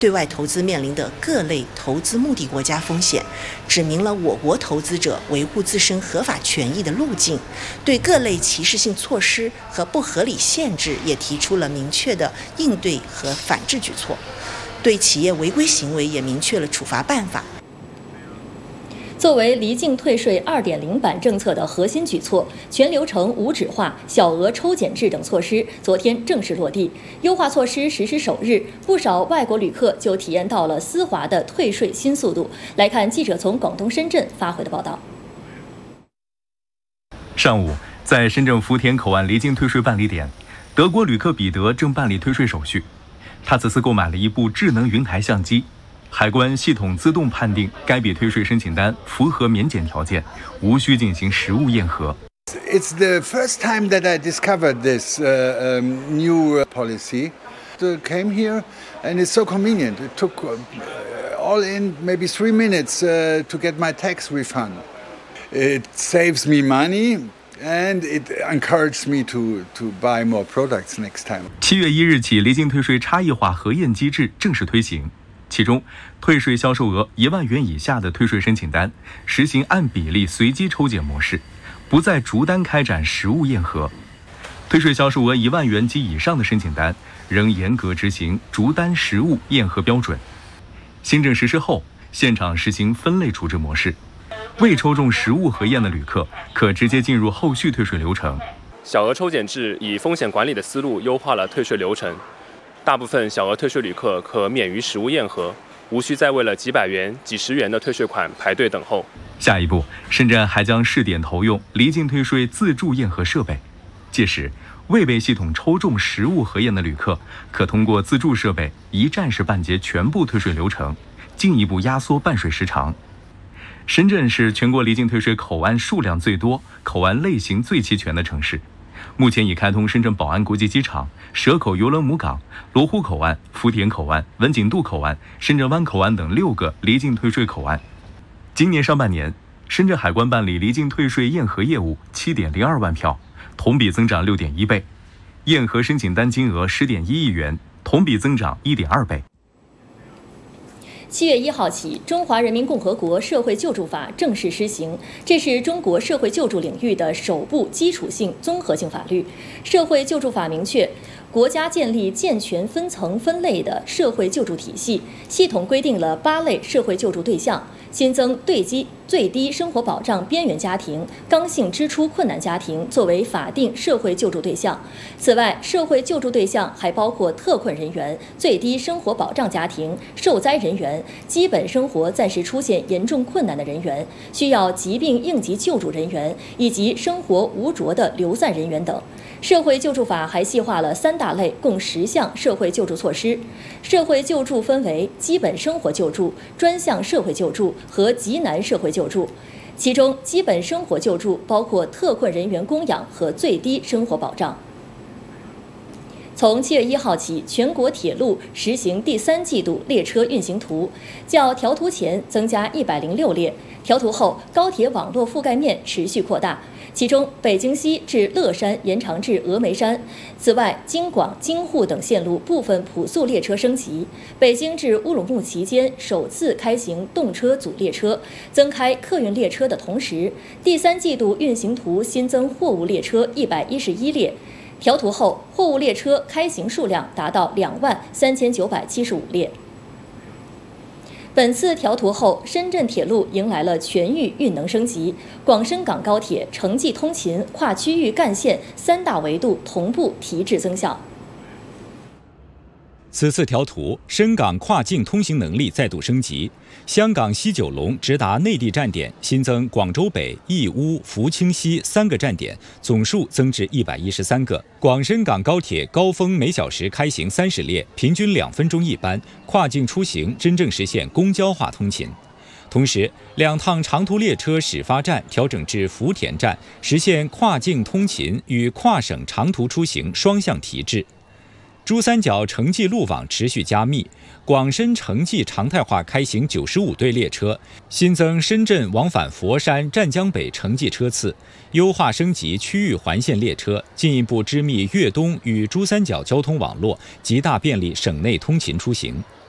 对外投资面临的各类投资目的国家风险，指明了我国投资者维护自身合法权益的路径，对各类歧视性措施和不合理限制也提出了明确的应对和反制举措，对企业违规行为也明确了处罚办法。 作为离境退税2.0版政策的核心举措，全流程无纸化、小额抽检制等措施昨天正式落地。优化措施实施首日，不少外国旅客就体验到了丝滑的退税新速度。来看记者从广东深圳发回的报道。 上午，在深圳福田口岸离境退税办理点，德国旅客彼得正办理退税手续。他此次购买了一部智能云台相机。海关系统自动判定该笔退税申请单符合免检条件，无需进行实物验核。 It's the first time that I discovered this new policy. I came here and it's so convenient. It took all in maybe 3 minutes to get my tax refund. It saves me money and it encourages me to buy more products next time. 7月1日起，离境退税差异化核验机制正式推行。其中，退税销售额1万元以下的退税申请单实行按比例随机抽检模式，不再逐单开展实物验核。退税销售额1万元及以上的申请单仍严格执行逐单实物验核标准。新政实施后，现场实行分类处置模式，未抽中实物核验的旅客可直接进入后续退税流程。 小额抽检制以风险管理的思路优化了退税流程。大部分小额退税旅客可免于实物验核，无需再为了几百元、几十元的退税款排队等候。 下一步，深圳还将试点投用离境退税自助验核设备，届时未被系统抽中实物核验的旅客，可通过自助设备一站式办结全部退税流程，进一步压缩办税时长。深圳是全国离境退税口岸数量最多、口岸类型最齐全的城市。目前已开通深圳宝安国际机场、蛇口邮轮母港、罗湖口岸、福田口岸、文锦渡口岸、深圳湾口岸等6个离境退税口岸。今年上半年，深圳海关办理离境退税验核业务7.02万票，同比增长6.1倍，验核申请单金额10.1亿元，同比增长1.2倍。 7月1号起，《中华人民共和国社会救助法》正式施行，这是中国社会救助领域的首部基础性综合性法律。社会救助法明确，国家建立健全分层分类的社会救助体系，系统规定了8类社会救助对象，新增最低生活保障边缘家庭、刚性支出困难家庭作为法定社会救助对象。此外，社会救助对象还包括特困人员、最低生活保障家庭、受灾人员、基本生活暂时出现严重困难的人员、需要疾病应急救助人员以及生活无着的流散人员等。社会救助法还细化了3大类，共10项社会救助措施。社会救助分为基本生活救助、专项社会救助和极难社会救助。其中，基本生活救助包括特困人员供养和最低生活保障。从7月1号起，全国铁路实行第3季度列车运行图，较调图前增加106列，调图后高铁网络覆盖面持续扩大。其中，北京西至乐山延长至峨眉山。此外，京广、京沪等线路部分普速列车升级。北京至乌鲁木齐间首次开行动车组列车，增开客运列车的同时，第3季度运行图新增货物列车111列。调图后，货物列车开行数量达到23975列。本次调图后，深圳铁路迎来了全域运能升级，广深港高铁城际通勤、跨区域干线3大维度同步提质增效。 此次调图，深港跨境通行能力再度升级。香港西九龙直达内地站点新增广州北、义乌、福清西3个站点，总数增至113个。广深港高铁高峰每小时开行30列，平均2分钟一班，跨境出行真正实现公交化通勤。同时，2趟长途列车始发站调整至福田站，实现跨境通勤与跨省长途出行双向提质。珠三角城际路网持续加密，广深城际常态化开行95对列车，新增深圳往返佛山、湛江北城际车次，优化升级区域环线列车，进一步织密粤东与珠三角交通网络，极大便利省内通勤出行。